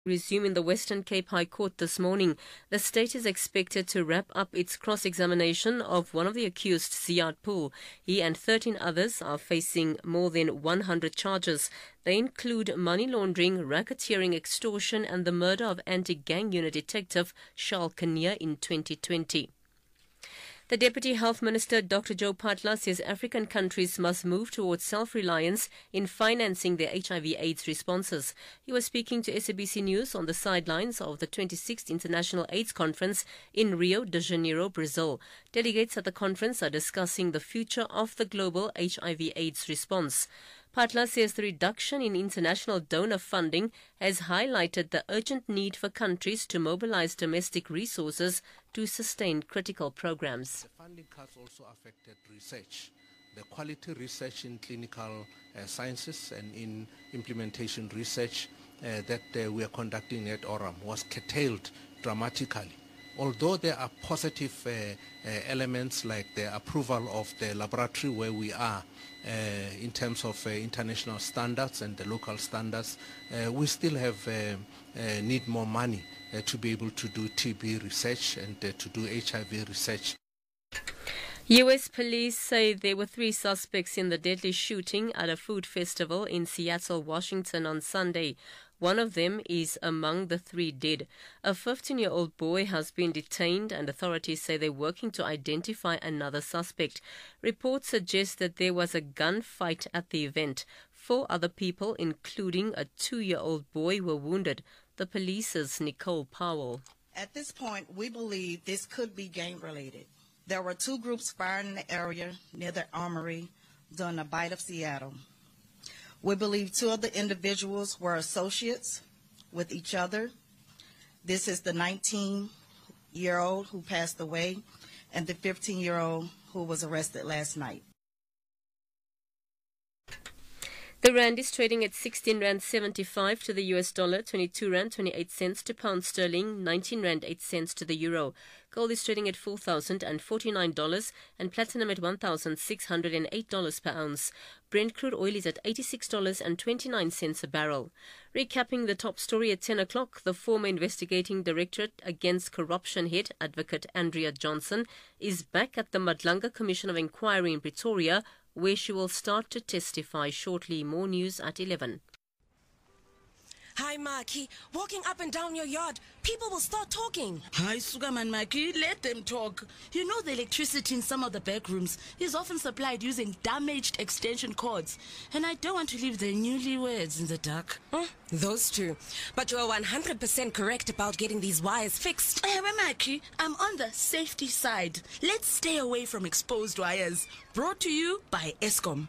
Resume in the Western Cape High Court this morning. The state is expected to wrap up its cross-examination of one of the accused, Ziad Pool. He and 13 others are facing more than 100 charges. They include money laundering, racketeering, extortion and the murder of anti-gang unit detective Charles Kinnear in 2020. The Deputy Health Minister, Dr. Joe Phatla, says African countries must move towards self-reliance in financing their HIV/AIDS responses. He was speaking to SABC News on the sidelines of the 26th International AIDS Conference in Rio de Janeiro, Brazil. Delegates at the conference are discussing the future of the global HIV/AIDS response. Phatla says the reduction in international donor funding has highlighted the urgent need for countries to mobilize domestic resources to sustain critical programs. The funding cuts also affected research. The quality research in clinical sciences and in implementation research that we are conducting at Oram was curtailed dramatically. Although there are positive elements like the approval of the laboratory where we are in terms of international standards and the local standards, we still have need more money to be able to do TB research and to do HIV research. U.S. police say there were 3 suspects in the deadly shooting at a food festival in Seattle, Washington on Sunday. One of them is among the 3 dead. A 15-year-old boy has been detained and authorities say they're working to identify another suspect. Reports suggest that there was a gunfight at the event. 4 other people, including a 2-year-old boy, were wounded. The police's Nicole Powell. At this point, we believe this could be gang-related. There were 2 groups firing in the area near the armory during the Bite of Seattle. We believe 2 of the individuals were associates with each other. This is the 19-year-old who passed away and the 15-year-old who was arrested last night. The rand is trading at 16 rand 75 to the US dollar, 22 rand 28 cents to pound sterling, 19 rand 8 cents to the euro. Gold is trading at $4,049 and platinum at $1,608 per ounce. Brent crude oil is at $86.29 a barrel. Recapping the top story at 10 o'clock, the former investigating directorate against corruption head, Advocate Andrea Johnson, is back at the Madlanga Commission of Inquiry in Pretoria, where she will start to testify shortly. More news at 11. Hi, Maki. Walking up and down your yard, people will start talking. Hi, Sugaman Maki. Let them talk. You know the electricity in some of the back rooms is often supplied using damaged extension cords. And I don't want to leave the newlyweds in the dark. Those 2. But you are 100% correct about getting these wires fixed. Maki, I'm on the safety side. Let's stay away from exposed wires. Brought to you by Eskom.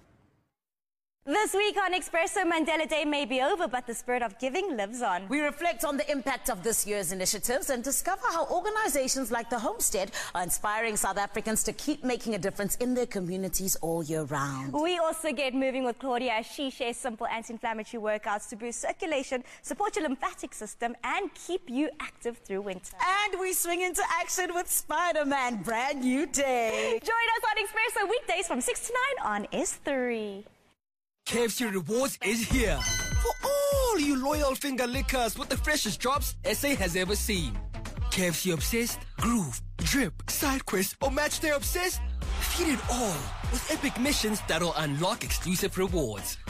This week on Expresso, Mandela Day may be over, but the spirit of giving lives on. We reflect on the impact of this year's initiatives and discover how organizations like the Homestead are inspiring South Africans to keep making a difference in their communities all year round. We also get moving with Claudia as she shares simple anti-inflammatory workouts to boost circulation, support your lymphatic system, and keep you active through winter. And we swing into action with Spider-Man, brand new day. Join us on Expresso weekdays from 6 to 9 on S3. KFC Rewards is here for all you loyal finger lickers with the freshest drops SA has ever seen. KFC Obsessed, Groove, Drip, Side Quest or Matchday Obsessed? Feed it all with epic missions that'll unlock exclusive rewards.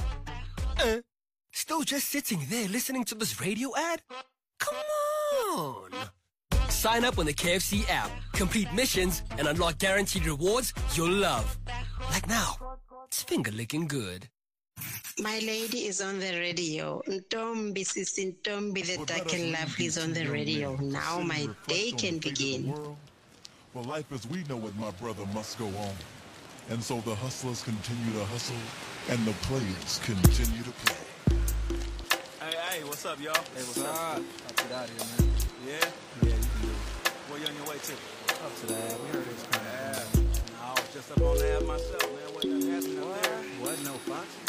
Still just sitting there listening to this radio ad? Come on! Sign up on the KFC app, complete missions and unlock guaranteed rewards you'll love. Like now, it's finger licking good. My lady is on the radio. Ntombi, Sisi Ntombi, the dark and lovely is on the radio. Now my day can begin. Well, life as we know it, my brother, must go on. And so the hustlers continue to hustle, and the players continue to play. Hey, what's up, y'all? Hey, what's up? I'll get out of here, man. Yeah? Yeah, you can do it. Where you on your way to? Up to that. We heard it's coming. No, I was just up on the app myself, man. Wasn't nothing happening up there. What? No Fox?